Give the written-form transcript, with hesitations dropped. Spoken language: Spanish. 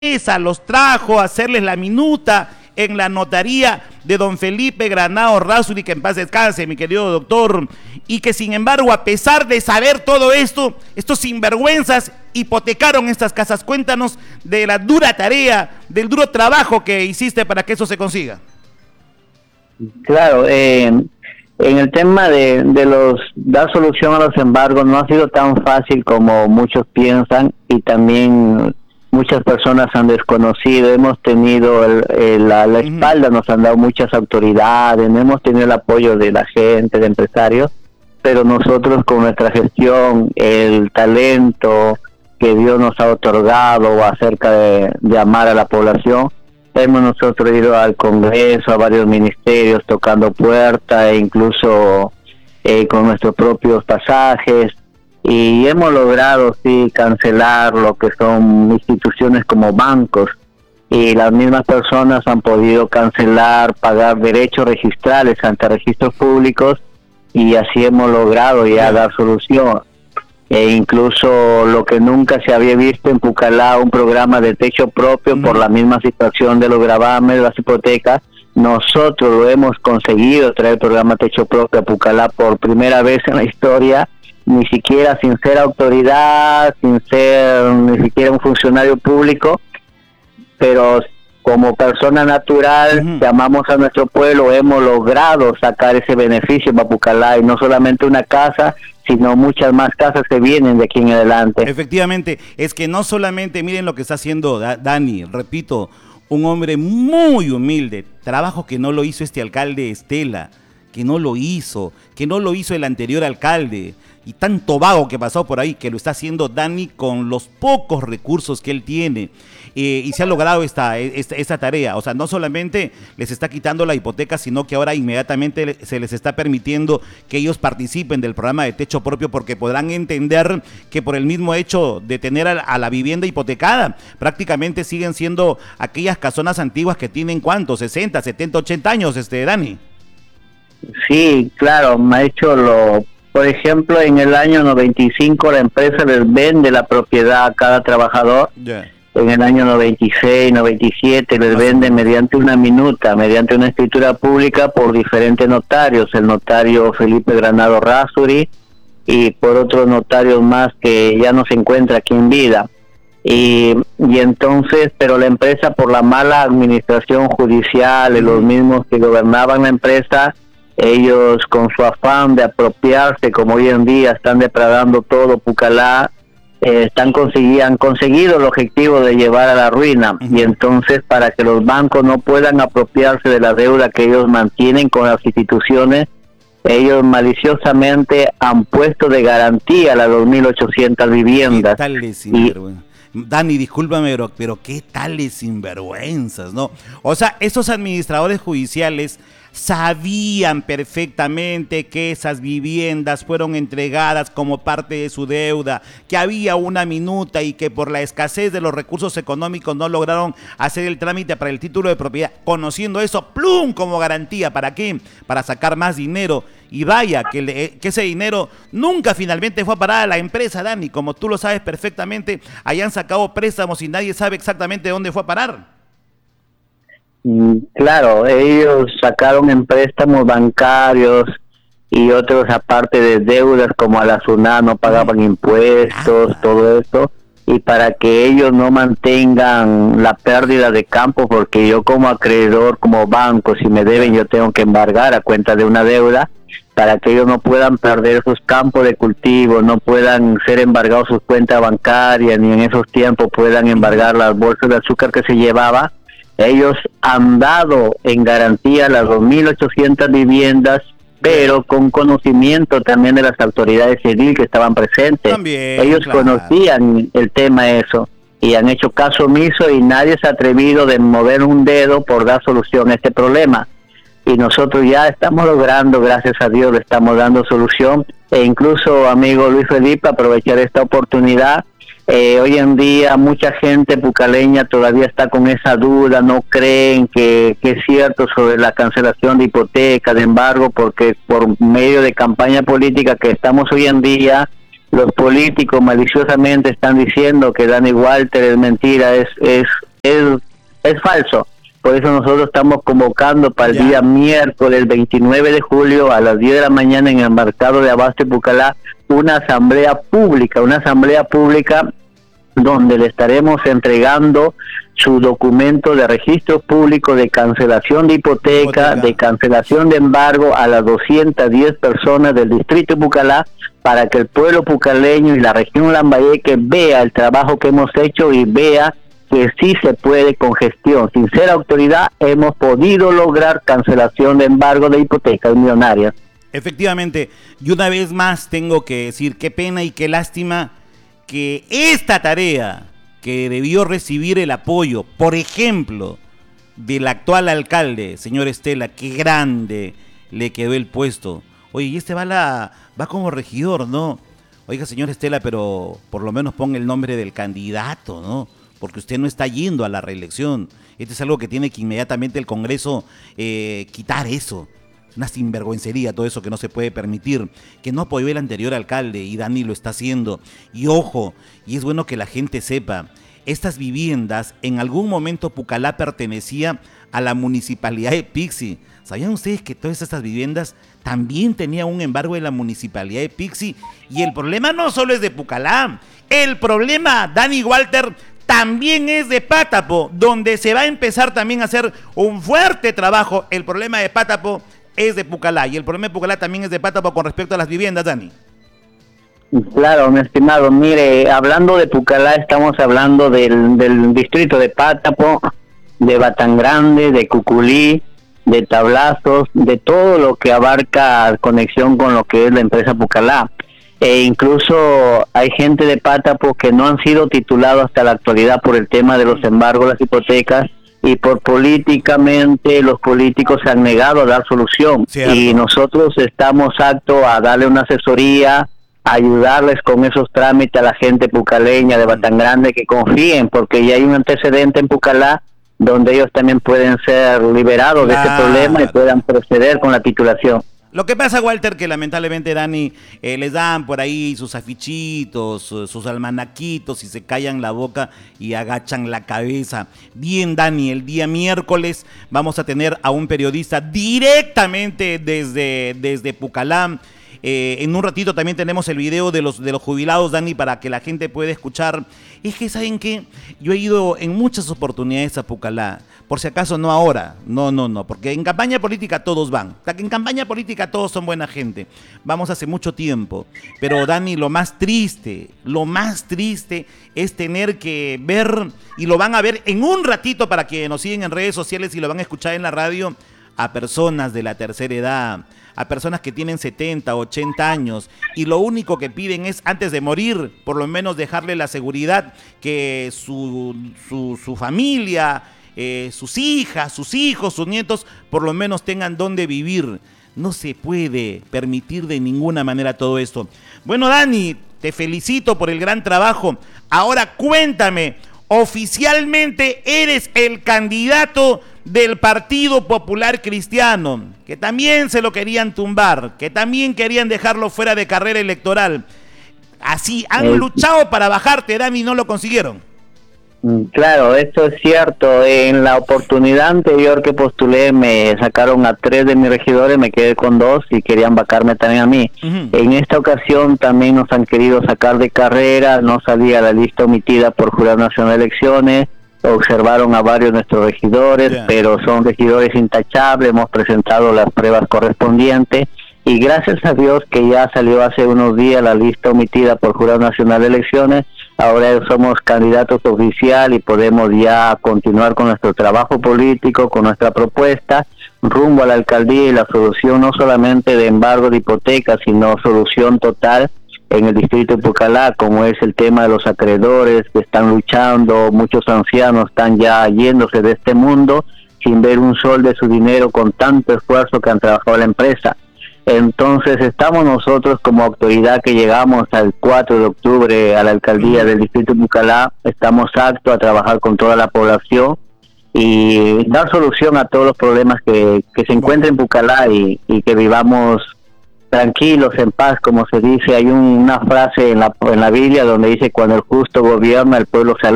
los trajo a hacerles la minuta en la notaría de don Felipe Granado Errázuriz, que en paz descanse, mi querido doctor, y que sin embargo, a pesar de saber todo esto, estos sinvergüenzas hipotecaron estas casas. Cuéntanos de la dura tarea, del duro trabajo que hiciste para que eso se consiga. Claro, en el tema de dar solución a los embargos no ha sido tan fácil como muchos piensan, y también muchas personas han desconocido. Hemos tenido la espalda, nos han dado muchas autoridades, no hemos tenido el apoyo de la gente, de empresarios, pero nosotros con nuestra gestión, el talento que Dios nos ha otorgado acerca de amar a la población, hemos nosotros ido al Congreso, a varios ministerios, tocando puertas, e incluso con nuestros propios pasajes, y hemos logrado sí cancelar lo que son instituciones como bancos, y las mismas personas han podido cancelar, pagar derechos registrales ante registros públicos, y así hemos logrado ya dar solución. E incluso lo que nunca se había visto en Pucallá, un programa de techo propio por la misma situación de los gravames, de las hipotecas. Nosotros lo hemos conseguido, traer el programa techo propio a Pucallá por primera vez en la historia, ni siquiera sin ser autoridad, sin ser ni siquiera un funcionario público, pero como persona natural que amamos a nuestro pueblo, hemos logrado sacar ese beneficio para Pucallá, y no solamente una casa, sino muchas más casas que vienen de aquí en adelante. Efectivamente, es que no solamente, miren lo que está haciendo Dani, repito, un hombre muy humilde, trabajo que no lo hizo este alcalde Estela, que no lo hizo el anterior alcalde, y tanto vago que pasó por ahí, que lo está haciendo Dani con los pocos recursos que él tiene, y se ha logrado esta tarea. O sea, no solamente les está quitando la hipoteca, sino que ahora inmediatamente se les está permitiendo que ellos participen del programa de techo propio, porque podrán entender que por el mismo hecho de tener a la vivienda hipotecada, prácticamente siguen siendo aquellas casonas antiguas que tienen, ¿cuántos? 60, 70, 80 años, Dani. Sí, claro, me ha hecho por ejemplo, en el año 95 la empresa les vende la propiedad a cada trabajador. En el año 96, 97 les vende mediante una minuta, mediante una escritura pública por diferentes notarios, el notario Felipe Granado Errázuriz y por otros notarios más que ya no se encuentra aquí en vida. Y entonces, pero la empresa, por la mala administración judicial de los mismos que gobernaban la empresa, ellos con su afán de apropiarse, como hoy en día están depredando todo Pucallá, han conseguido el objetivo de llevar a la ruina. Y entonces, para que los bancos no puedan apropiarse de la deuda que ellos mantienen con las instituciones, ellos maliciosamente han puesto de garantía las 2.800 viviendas. Dani, discúlpame, pero qué tales sinvergüenzas, ¿no? O sea, esos administradores judiciales sabían perfectamente que esas viviendas fueron entregadas como parte de su deuda, que había una minuta y que por la escasez de los recursos económicos no lograron hacer el trámite para el título de propiedad. Conociendo eso, ¡plum!, como garantía. ¿Para qué? Para sacar más dinero. Y vaya, que ese dinero nunca finalmente fue a parar a la empresa, Dani. Como tú lo sabes perfectamente, hayan sacado préstamos y nadie sabe exactamente dónde fue a parar. Claro, ellos sacaron en préstamos bancarios y otros aparte de deudas como a la SUNAT, no pagaban impuestos, todo eso, y para que ellos no mantengan la pérdida de campo, porque yo como acreedor, como banco, si me deben yo tengo que embargar a cuenta de una deuda, para que ellos no puedan perder sus campos de cultivo, no puedan ser embargados sus cuentas bancarias, ni en esos tiempos puedan embargar las bolsas de azúcar que se llevaba. Ellos han dado en garantía las 2.800 viviendas, pero con conocimiento también de las autoridades civiles que estaban presentes. Ellos conocían el tema eso y han hecho caso omiso, y nadie se ha atrevido de mover un dedo por dar solución a este problema. Y nosotros ya estamos logrando, gracias a Dios, le estamos dando solución. E incluso, amigo Luis Felipe, aprovechar esta oportunidad. Hoy en día mucha gente pucaleña todavía está con esa duda, no creen que es cierto sobre la cancelación de hipoteca, de embargo, porque por medio de campaña política que estamos hoy en día, los políticos maliciosamente están diciendo que Dani Walter es mentira, es es falso. Por eso nosotros estamos convocando para el día miércoles 29 de julio a las 10 de la mañana en el mercado de Abasto y Pucallá una asamblea pública donde le estaremos entregando su documento de registro público de cancelación de hipoteca, de cancelación de embargo a las 210 personas del distrito de Pucallá, para que el pueblo pucaleño y la región Lambayeque vea el trabajo que hemos hecho y vea que sí se puede con gestión. Sin ser autoridad hemos podido lograr cancelación de embargo de hipotecas millonarias. Efectivamente, y una vez más tengo que decir qué pena y qué lástima que esta tarea que debió recibir el apoyo, por ejemplo, del actual alcalde, señor Estela, qué grande le quedó el puesto. Oye, y este va como regidor, ¿no? Oiga, señor Estela, pero por lo menos ponga el nombre del candidato, ¿no? Porque usted no está yendo a la reelección. Esto es algo que tiene que inmediatamente el Congreso quitar eso. Una sinvergüencería todo eso que no se puede permitir, que no apoyó el anterior alcalde y Dani lo está haciendo. Y ojo, y es bueno que la gente sepa, estas viviendas, en algún momento Pucallá pertenecía a la municipalidad de Pixi. ¿Sabían ustedes que todas estas viviendas también tenían un embargo de la municipalidad de Pixi? Y el problema no solo es de Pucallá, el problema, Dani Walter, también es de Pátapo, donde se va a empezar también a hacer un fuerte trabajo. El problema de Pátapo es de Pucallá y el problema de Pucallá también es de Pátapo con respecto a las viviendas, Dani. Claro, mi estimado, mire, hablando de Pucallá estamos hablando del distrito de Pátapo, de Batangrande, de Cuculí, de Tablazos, de todo lo que abarca conexión con lo que es la empresa Pucallá. E incluso hay gente de Pátapo que no han sido titulados hasta la actualidad por el tema de los embargos, las hipotecas, y por políticamente los políticos se han negado a dar solución. Cierto. Y nosotros estamos aptos a darle una asesoría, a ayudarles con esos trámites a la gente pucaleña de Batangrande, que confíen, porque ya hay un antecedente en Pucallá donde ellos también pueden ser liberados de este problema y puedan proceder con la titulación. Lo que pasa, Walter, que lamentablemente, Dani, les dan por ahí sus afichitos, sus almanaquitos y se callan la boca y agachan la cabeza. Bien, Dani, el día miércoles vamos a tener a un periodista directamente desde Pucallá. En un ratito también tenemos el video de los jubilados, Dani, para que la gente pueda escuchar. Es que, ¿saben qué? Yo he ido en muchas oportunidades a Pucallá, por si acaso no ahora, no, porque en campaña política todos van, en campaña política todos son buena gente, vamos hace mucho tiempo, pero Dani, lo más triste es tener que ver, y lo van a ver en un ratito para que nos siguen en redes sociales y lo van a escuchar en la radio, a personas de la tercera edad, a personas que tienen 70, 80 años y lo único que piden es, antes de morir, por lo menos dejarle la seguridad que su familia, sus hijas, sus hijos, sus nietos, por lo menos tengan dónde vivir. No se puede permitir de ninguna manera todo esto. Bueno, Dani, te felicito por el gran trabajo. Ahora cuéntame, oficialmente eres el candidato del Partido Popular Cristiano, que también se lo querían tumbar, que también querían dejarlo fuera de carrera electoral. Así han luchado para bajarte, Dani, y no lo consiguieron. Claro, esto es cierto. En la oportunidad anterior que postulé me sacaron a 3 de mis regidores, me quedé con 2 y querían vacarme también a mí. En esta ocasión también nos han querido sacar de carrera, no salía la lista omitida por Jurado Nacional de Elecciones, observaron a varios de nuestros regidores, pero son regidores intachables, hemos presentado las pruebas correspondientes y gracias a Dios que ya salió hace unos días la lista omitida por Jurado Nacional de Elecciones. Ahora somos candidatos oficial y podemos ya continuar con nuestro trabajo político, con nuestra propuesta rumbo a la alcaldía y la solución no solamente de embargo de hipotecas, sino solución total en el distrito de Pucallá, como es el tema de los acreedores que están luchando, muchos ancianos están ya yéndose de este mundo sin ver un sol de su dinero con tanto esfuerzo que han trabajado la empresa. Entonces estamos nosotros como autoridad que llegamos al 4 de octubre a la alcaldía del distrito de Pucallá, estamos aptos a trabajar con toda la población y dar solución a todos los problemas que se encuentran en Pucallá y que vivamos tranquilos, en paz, como se dice. Hay una frase en la Biblia donde dice: cuando el justo gobierna, el pueblo se